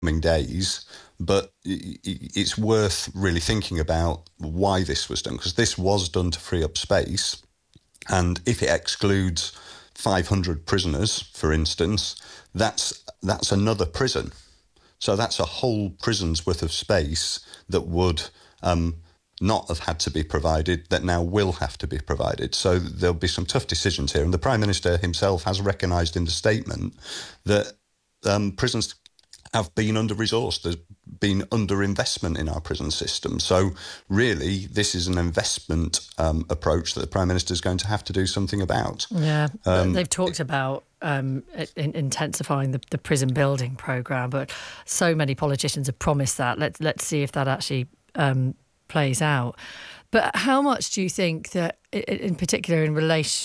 coming days. But it's worth really thinking about why this was done, because this was done to free up space. And if it excludes 500 prisoners, for instance, that's another prison. So that's a whole prison's worth of space that would not have had to be provided, that now will have to be provided. So there'll be some tough decisions here. And the Prime Minister himself has recognised in the statement that prisons have been under-resourced. There's been under-investment in our prison system. So really, this is an investment approach that the Prime Minister is going to have to do something about. Yeah, they've talked about intensifying the prison building programme, but so many politicians have promised that. Let's see if that actually plays out. But how much do you think that, in particular in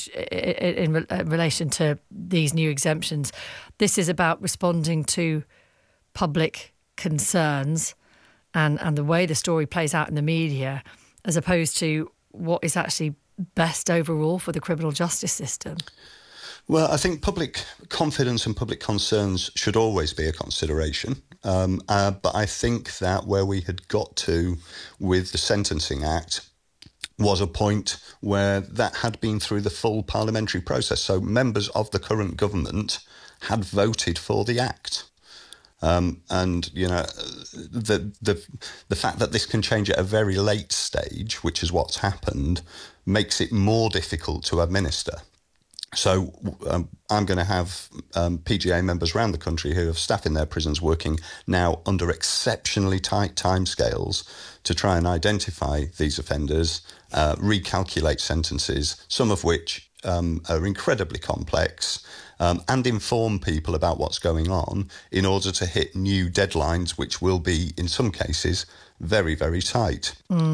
relation to these new exemptions, this is about responding to public concerns and the way the story plays out in the media, as opposed to what is actually best overall for the criminal justice system? Well, I think public confidence and public concerns should always be a consideration. But I think that where we had got to with the Sentencing Act was a point where that had been through the full parliamentary process. So members of the current government had voted for the Act. And, you know, the fact that this can change at a very late stage, which is what's happened, makes it more difficult to administer. So I'm going to have PGA members around the country who have staff in their prisons working now under exceptionally tight timescales to try and identify these offenders, recalculate sentences, some of which are incredibly complex, and inform people about what's going on in order to hit new deadlines, which will be, in some cases, very, very tight.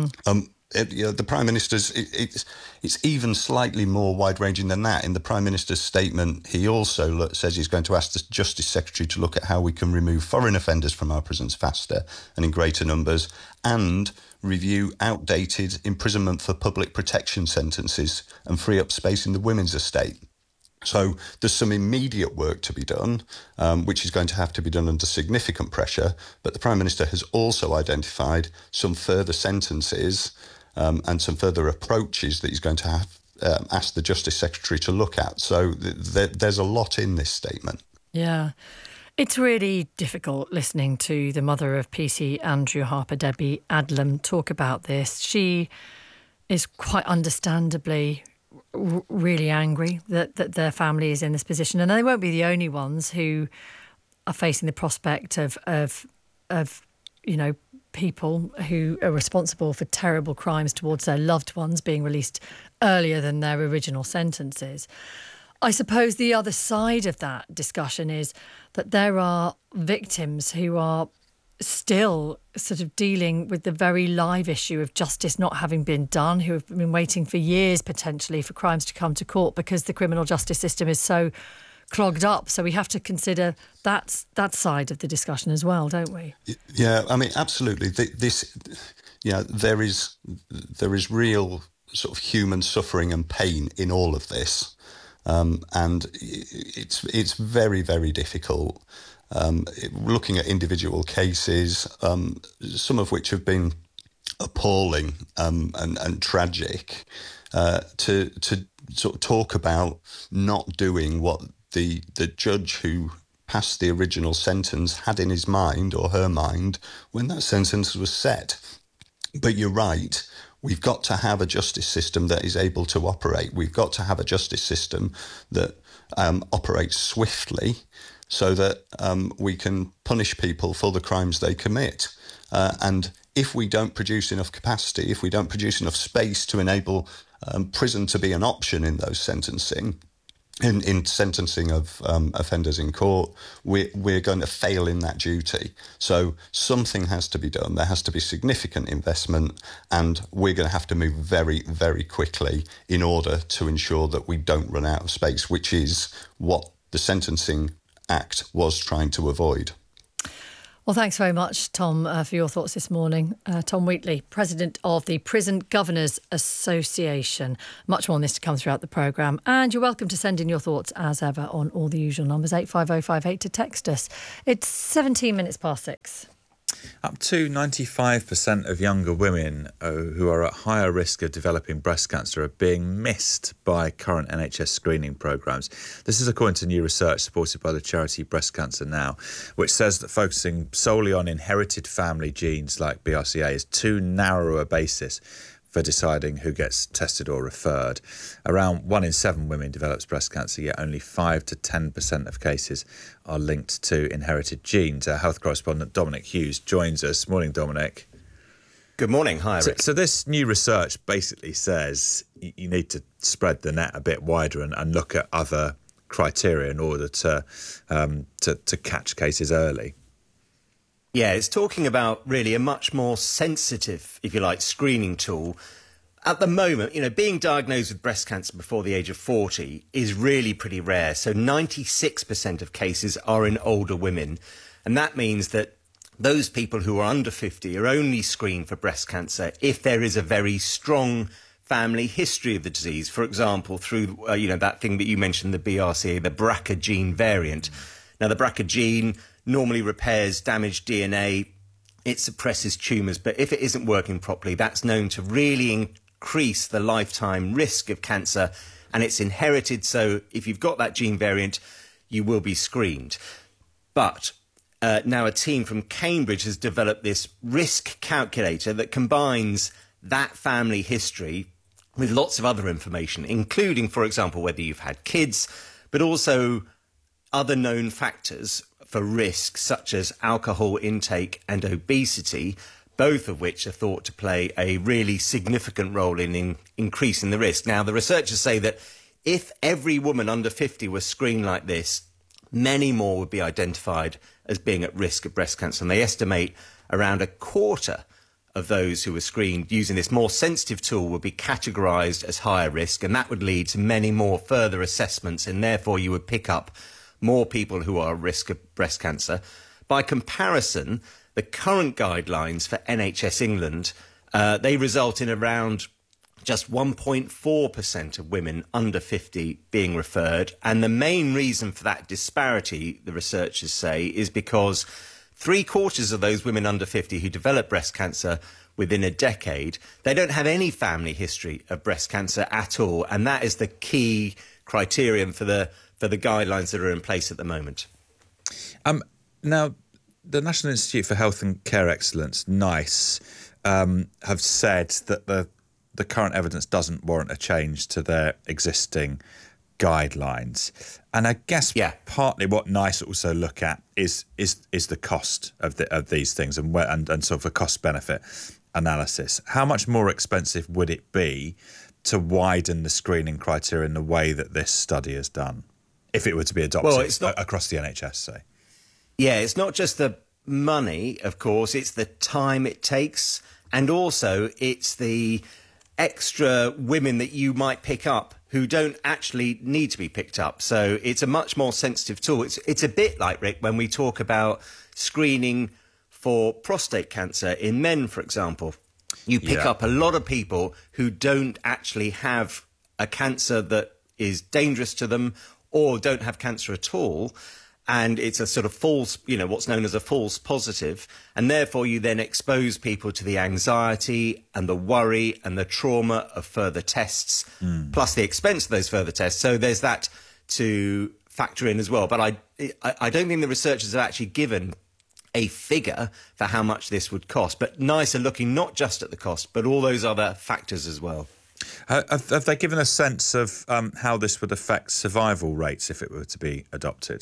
The Prime Minister's, it's even slightly more wide-ranging than that. In the Prime Minister's statement, he also says he's going to ask the Justice Secretary to look at how we can remove foreign offenders from our prisons faster and in greater numbers, and review outdated imprisonment for public protection sentences and free up space in the women's estate. So there's some immediate work to be done, which is going to have to be done under significant pressure. But the Prime Minister has also identified some further sentences and some further approaches that he's going to have asked the Justice Secretary to look at. So there's a lot in this statement. Yeah. It's really difficult listening to the mother of PC Andrew Harper, Debbie Adlam, talk about this. She is quite understandably really angry that their family is in this position, and they won't be the only ones who are facing the prospect of you know, people who are responsible for terrible crimes towards their loved ones being released earlier than their original sentences. I suppose the other side of that discussion is that there are victims who are still sort of dealing with the very live issue of justice not having been done, who have been waiting for years potentially for crimes to come to court because the criminal justice system is so clogged up. So we have to consider that side of the discussion as well, don't we? Yeah, I mean, absolutely. There is real sort of human suffering and pain in all of this. And it's very, very difficult. Looking at individual cases, some of which have been appalling and tragic, to sort of talk about not doing what the judge who passed the original sentence had in his mind or her mind when that sentence was set. But you're right. We've got to have a justice system that is able to operate. We've got to have a justice system that operates swiftly so that we can punish people for the crimes they commit. And if we don't produce enough capacity, if we don't produce enough space to enable prison to be an option in those sentencing, in sentencing of offenders in court, we're going to fail in that duty. So something has to be done. There has to be significant investment, and we're going to have to move very, very quickly in order to ensure that we don't run out of space, which is what the Sentencing Act was trying to avoid. Well, thanks very much, Tom, for your thoughts this morning. Tom Wheatley, President of the Prison Governors Association. Much more on this to come throughout the programme. And you're welcome to send in your thoughts, as ever, on all the usual numbers, 85058 to text us. It's 17 minutes past 6. Up to 95% of younger women who are at higher risk of developing breast cancer are being missed by current NHS screening programmes. This is according to new research supported by the charity Breast Cancer Now, which says that focusing solely on inherited family genes like BRCA is too narrow a basis for deciding who gets tested or referred. Around 1 in 7 women develops breast cancer, yet only 5 to 10% of cases are linked to inherited genes. Our health correspondent Dominic Hughes joins us. Morning, Dominic. Good morning. Hi, Rick. So this new research basically says you need to spread the net a bit wider and look at other criteria in order to catch cases early. Yeah, it's talking about really a much more sensitive, if you like, screening tool. At the moment, being diagnosed with breast cancer before the age of 40 is really pretty rare. So 96% of cases are in older women. And that means that those people who are under 50 are only screened for breast cancer if there is a very strong family history of the disease. For example, through, that thing that you mentioned, the BRCA, the BRCA gene variant. Now, the BRCA gene normally repairs damaged DNA, it suppresses tumours, but if it isn't working properly, that's known to really increase the lifetime risk of cancer, and it's inherited, so if you've got that gene variant, you will be screened. But now a team from Cambridge has developed this risk calculator that combines that family history with lots of other information, including, for example, whether you've had kids, but also other known factors for risk, such as alcohol intake and obesity, both of which are thought to play a really significant role in increasing the risk. Now, the researchers say that if every woman under 50 was screened like this, many more would be identified as being at risk of breast cancer. And they estimate around a quarter of those who were screened using this more sensitive tool would be categorised as higher risk, and that would lead to many more further assessments, and therefore you would pick up more people who are at risk of breast cancer. By comparison, the current guidelines for NHS England, they result in around just 1.4% of women under 50 being referred. And the main reason for that disparity, the researchers say, is because 3/4 of those women under 50 who develop breast cancer within a decade, they don't have any family history of breast cancer at all. And that is the key criterion for the guidelines that are in place at the moment. Now, the National Institute for Health and Care Excellence, NICE, have said that the current evidence doesn't warrant a change to their existing guidelines. And I guess partly what NICE also look at is the cost of these things and sort of a cost-benefit analysis. How much more expensive would it be to widen the screening criteria in the way that this study has done, if it were to be adopted across the NHS, say? Yeah, it's not just the money, of course, it's the time it takes, and also it's the extra women that you might pick up who don't actually need to be picked up. So it's a much more sensitive tool. It's a bit like, Rick, when we talk about screening for prostate cancer in men, for example. You pick up a lot of people who don't actually have a cancer that is dangerous to them or don't have cancer at all. And it's a sort of false, what's known as a false positive. And therefore, you then expose people to the anxiety and the worry and the trauma of further tests, plus the expense of those further tests. So there's that to factor in as well. But I don't think the researchers have actually given a figure for how much this would cost. But NICE are looking not just at the cost, but all those other factors as well. Have they given a sense of how this would affect survival rates if it were to be adopted?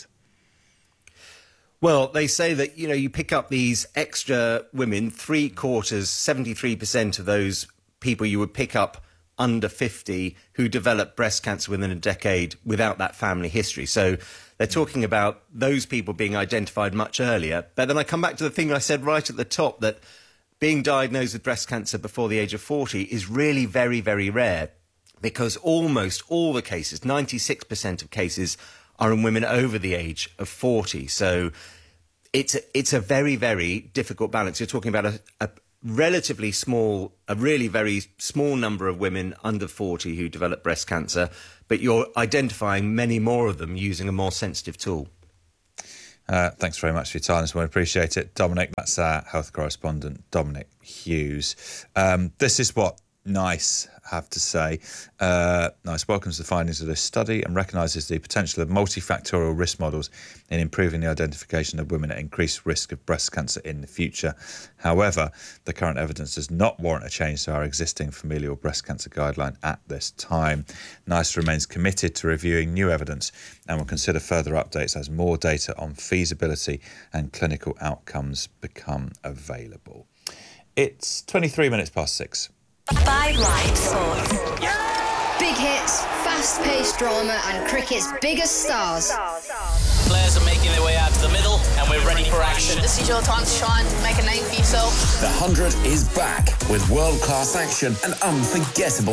Well, they say that, you pick up these extra women, 3/4, 73% of those people you would pick up under 50 who develop breast cancer within a decade without that family history. So they're talking about those people being identified much earlier. But then I come back to the thing I said right at the top, that being diagnosed with breast cancer before the age of 40 is really very, very rare, because almost all the cases, 96% of cases, are in women over the age of 40. So it's a very, very difficult balance. You're talking about a relatively small, a really very small number of women under 40 who develop breast cancer, but you're identifying many more of them using a more sensitive tool. Thanks very much for your time this morning. Appreciate it. Dominic, that's our health correspondent, Dominic Hughes. This is what NICE have to say. NICE welcomes the findings of this study and recognises the potential of multifactorial risk models in improving the identification of women at increased risk of breast cancer in the future. However, the current evidence does not warrant a change to our existing familial breast cancer guideline at this time. NICE remains committed to reviewing new evidence and will consider further updates as more data on feasibility and clinical outcomes become available. It's 23 minutes past 6. 5 Live Sports. Big hits, fast-paced drama and cricket's biggest stars. Players are making their way out to the middle and we're ready for action. This is your time to shine, make a name for yourself. The 100 is back with world-class action and unforgettable